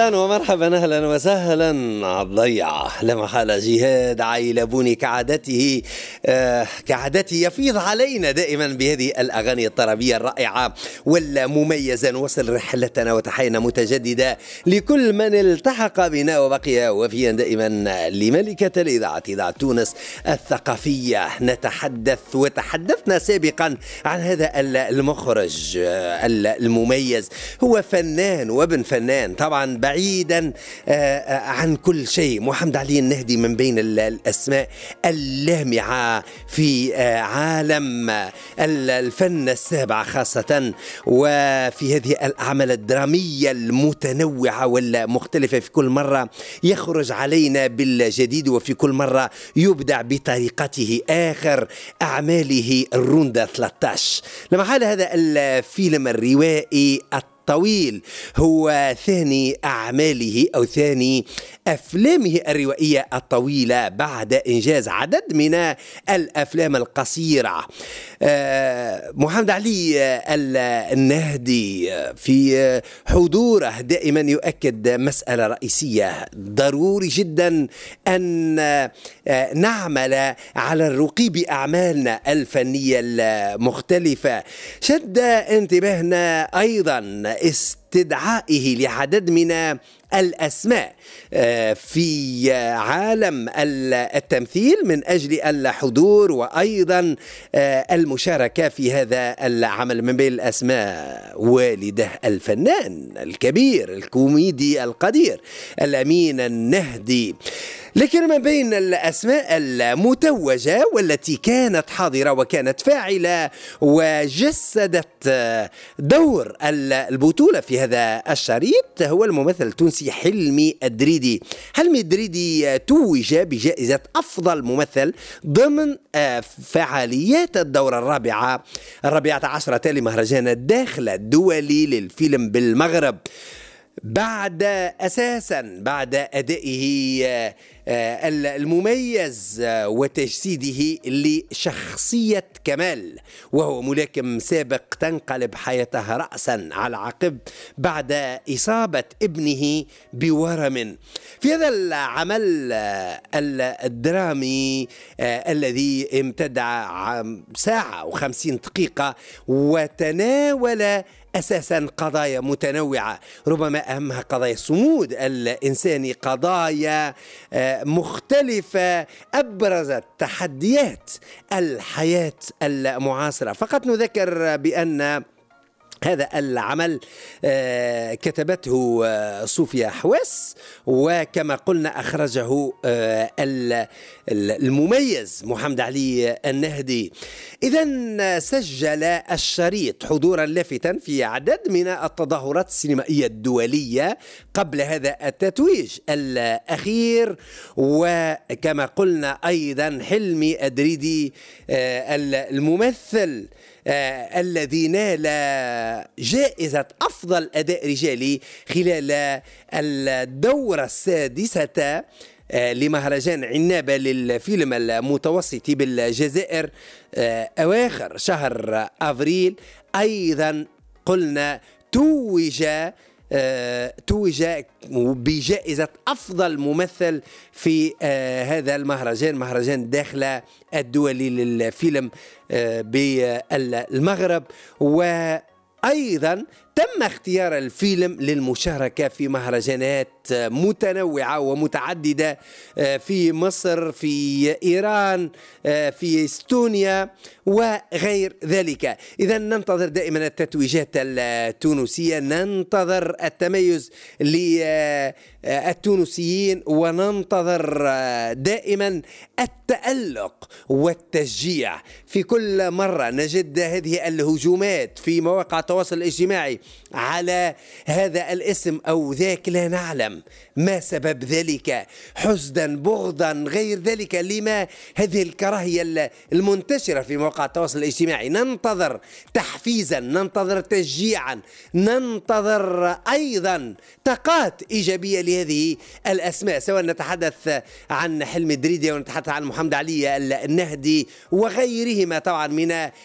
اهلا ومرحبا، اهلا وسهلا على الضيعه. لا محاله جهاد عيلبوني كعادته كعادته يفيض علينا دائما بهذه الاغاني الطربيه الرائعه والمميزه. نواصل رحلتنا وتحينا متجدده لكل من التحق بنا وبقي وفيا دائما لملكه الاذاعه، اذاعه تونس الثقافيه. نتحدث وتحدثنا سابقا عن هذا المخرج المميز، هو فنان وابن فنان طبعا بعيدا عن كل شيء. محمد علي النهدي من بين الأسماء اللامعة في عالم الفن السابع خاصة، وفي هذه الأعمال الدرامية المتنوعة والمختلفة. في كل مرة يخرج علينا بالجديد وفي كل مرة يبدع بطريقته. آخر أعماله الروندا 13 لما حال هذا الفيلم الروائي طويل، هو ثاني أعماله أو ثاني أفلامه الروائية الطويلة بعد إنجاز عدد من الأفلام القصيرة. محمد علي النهدي في حضوره دائما يؤكد مسألة رئيسية: ضروري جدا أن نعمل على الرقي بأعمالنا الفنية المختلفة. شد انتباهنا أيضا استدعائه لعدد من الأسماء في عالم التمثيل من أجل الحضور وأيضا المشاركة في هذا العمل. من بين الأسماء والده الفنان الكبير الكوميدي القدير الأمين النهدي. لكن من بين الأسماء المتوجة والتي كانت حاضرة وكانت فاعلة وجسدت دور البطولة في هذا الشريط هو الممثل التونسي حلمي الدريدي. حلمي الدريدي توج بجائزة أفضل ممثل ضمن فعاليات الدورة الرابعة عشرة لمهرجان الداخلة الدولي للفيلم بالمغرب، بعد أدائه المميز وتجسيده لشخصية كمال، وهو ملاكم سابق تنقلب حياته رأسا على عقب بعد إصابة ابنه بورم. في هذا العمل الدرامي الذي امتد ساعة و50 دقيقة وتناول أساسا قضايا متنوعة، ربما أهمها قضايا الصمود الإنساني، قضايا مختلفة أبرزت تحديات الحياة المعاصرة. فقط نذكر بأن هذا العمل كتبته صوفيا حواس، وكما قلنا أخرجه المميز محمد علي النهدي. إذن سجل الشريط حضورا لافتا في عدد من التظاهرات السينمائية الدولية قبل هذا التتويج الأخير. وكما قلنا أيضا حلمي الدريدي الممثل الذي نال جائزة أفضل أداء رجالي خلال الدورة السادسة لمهرجان عنابة للفيلم المتوسطي بالجزائر أواخر شهر أفريل. أيضا قلنا توج بجائزة أفضل ممثل في هذا المهرجان، مهرجان داخلة الدولي للفيلم بالمغرب. وأيضا تم اختيار الفيلم للمشاركة في مهرجانات متنوعة ومتعددة في مصر، في إيران، في استونيا وغير ذلك. إذا ننتظر دائما التتويجات التونسية، ننتظر التميز للتونسيين، وننتظر دائما التألق والتشجيع. في كل مرة نجد هذه الهجومات في مواقع التواصل الاجتماعي على هذا الاسم أو ذاك، لا نعلم ما سبب ذلك، حسدا، بغضا، غير ذلك. لما هذه الكراهية المنتشرة في مواقع التواصل الاجتماعي؟ ننتظر تحفيزا، ننتظر تشجيعا، ننتظر أيضا طاقات إيجابية لهذه الأسماء، سواء نتحدث عن حلمي الدريدي ونتحدث عن محمد علي النهدي وغيرهما طبعا من